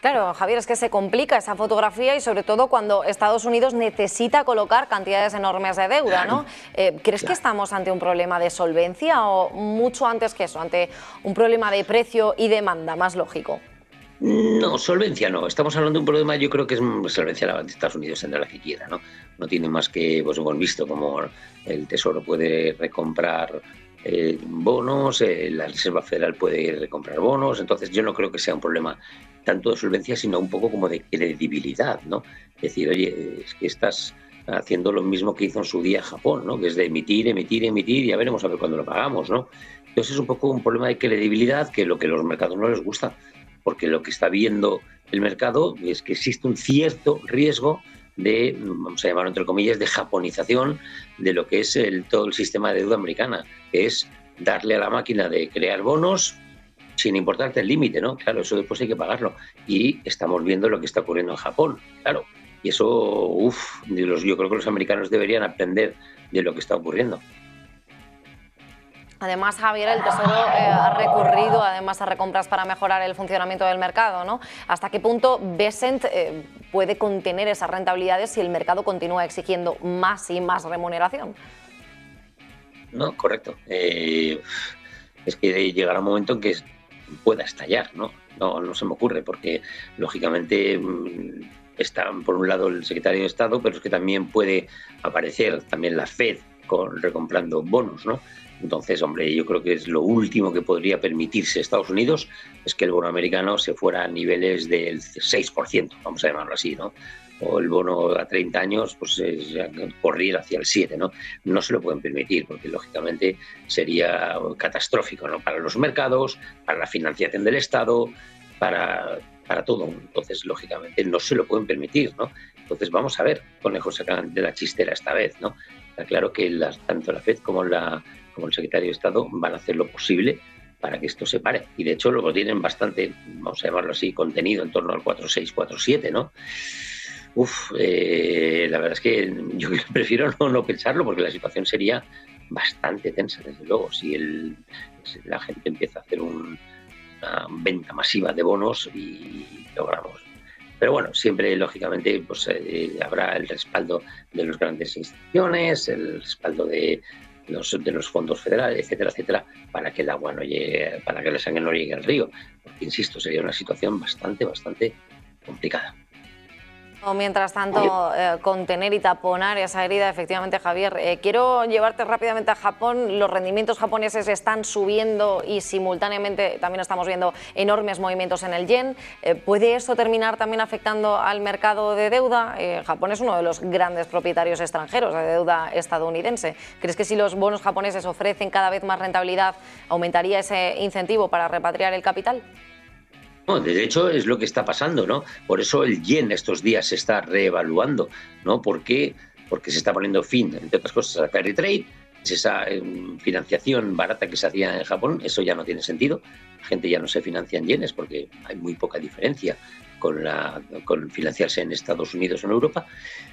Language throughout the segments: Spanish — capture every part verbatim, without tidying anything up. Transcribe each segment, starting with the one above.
Claro, Javier, es que se complica esa fotografía y sobre todo cuando Estados Unidos necesita colocar cantidades enormes de deuda, ¿no? Eh, ¿Crees que estamos ante un problema de solvencia o mucho antes que eso, ante un problema de precio y demanda, más lógico? No, solvencia no. Estamos hablando de un problema, yo creo que es mm, solvencia la de Estados Unidos tendrá la que quiera, ¿no? No tiene más que, pues hemos visto como el Tesoro puede recomprar eh, bonos, eh, la Reserva Federal puede recomprar bonos, entonces yo no creo que sea un problema tanto de solvencia, sino un poco como de credibilidad, ¿no? Es decir, oye, es que estás haciendo lo mismo que hizo en su día Japón, ¿no? Que es de emitir, emitir, emitir y ya veremos a ver cuándo lo pagamos, ¿no? Entonces es un poco un problema de credibilidad que lo que a los mercados no les gusta, porque lo que está viendo el mercado es que existe un cierto riesgo de, vamos a llamarlo entre comillas, de japonización de lo que es el, todo el sistema de deuda americana, que es darle a la máquina de crear bonos sin importarte el límite, ¿no? Claro, eso después hay que pagarlo. Y estamos viendo lo que está ocurriendo en Japón, claro. Y eso, uff, yo creo que los americanos deberían aprender de lo que está ocurriendo. Además, Javier, el Tesoro eh, ha recurrido además a recompras para mejorar el funcionamiento del mercado, ¿no? ¿Hasta qué punto Bessent eh, puede contener esas rentabilidades si el mercado continúa exigiendo más y más remuneración? No, correcto. Eh, es que llegará un momento en que pueda estallar, ¿no? No, no se me ocurre, porque lógicamente está por un lado el secretario de Estado, pero es que también puede aparecer también la Fed con, recomprando bonos, ¿no? Entonces, hombre, yo creo que es lo último que podría permitirse Estados Unidos, es que el bono americano se fuera a niveles del seis por ciento, vamos a llamarlo así, ¿no? O el bono a treinta años, pues eh, corriera hacia el siete, ¿no? No se lo pueden permitir, porque lógicamente sería catastrófico, ¿no? Para los mercados, para la financiación del Estado, para, para todo. Entonces, lógicamente, no se lo pueden permitir, ¿no? Entonces, vamos a ver, conejos sacan de la chistera esta vez, ¿no? Está claro que las, tanto la Fed como la como el secretario de Estado van a hacer lo posible para que esto se pare. Y de hecho lo tienen bastante, vamos a llamarlo así, contenido en torno al cuatro seis, cuatro siete, ¿no? Uf, eh, la verdad es que yo prefiero no, no pensarlo porque la situación sería bastante tensa, desde luego, si, el, si la gente empieza a hacer un, una venta masiva de bonos y logramos. Pero bueno, siempre, lógicamente, pues eh, habrá el respaldo de las grandes instituciones, el respaldo de Los, de los fondos federales, etcétera, etcétera, para que el agua no llegue, para que la sangre no llegue al río. Porque, insisto, sería una situación bastante, bastante complicada. Mientras tanto, eh, contener y taponar esa herida, efectivamente, Javier. Eh, quiero llevarte rápidamente a Japón. Los rendimientos japoneses están subiendo y simultáneamente también estamos viendo enormes movimientos en el yen. Eh, ¿Puede eso terminar también afectando al mercado de deuda? Eh, Japón es uno de los grandes propietarios extranjeros de deuda estadounidense. ¿Crees que si los bonos japoneses ofrecen cada vez más rentabilidad, aumentaría ese incentivo para repatriar el capital? No, de hecho, es lo que está pasando, ¿no? Por eso el yen estos días se está reevaluando, ¿no? ¿Por qué? Porque se está poniendo fin, entre otras cosas, a carry trade, es esa eh, financiación barata que se hacía en Japón, eso ya no tiene sentido. La gente ya no se financia en yenes porque hay muy poca diferencia con, la, con financiarse en Estados Unidos o en Europa.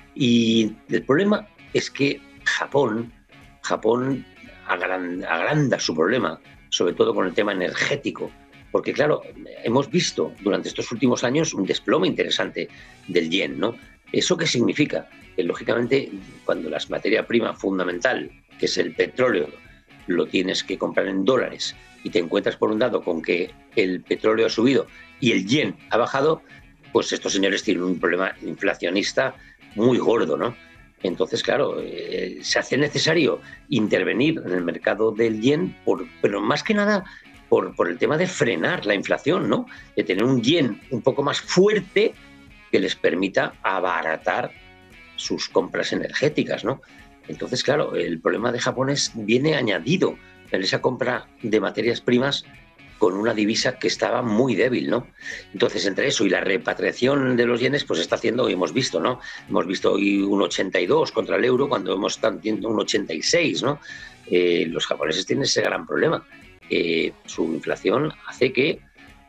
Y el problema es que Japón, Japón agranda, agranda su problema, sobre todo con el tema energético. Porque, claro, hemos visto durante estos últimos años un desplome interesante del yen, ¿no? ¿Eso qué significa? Que, lógicamente, cuando la materia prima fundamental, que es el petróleo, lo tienes que comprar en dólares y te encuentras, por un lado, con que el petróleo ha subido y el yen ha bajado, pues estos señores tienen un problema inflacionista muy gordo, ¿no? Entonces, claro, eh, se hace necesario intervenir en el mercado del yen, por, pero más que nada por, por el tema de frenar la inflación, ¿no? De tener un yen un poco más fuerte que les permita abaratar sus compras energéticas, ¿no? Entonces, claro, el problema de Japón es, viene añadido en esa compra de materias primas con una divisa que estaba muy débil, ¿no? Entonces, entre eso y la repatriación de los yenes, pues está haciendo, y hemos visto, ¿no? Hemos visto hoy un ochenta y dos contra el euro cuando hemos estado viendo un ochenta y seis, ¿no? Eh, los japoneses tienen ese gran problema. Eh, su inflación hace que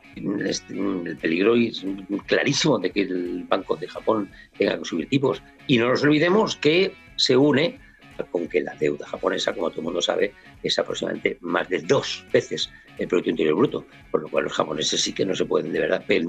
el peligro es clarísimo de que el Banco de Japón tenga que subir tipos. Y no nos olvidemos que se une con que la deuda japonesa, como todo el mundo sabe, es aproximadamente más de dos veces el Producto Interior Bruto, por lo cual los japoneses sí que no se pueden de verdad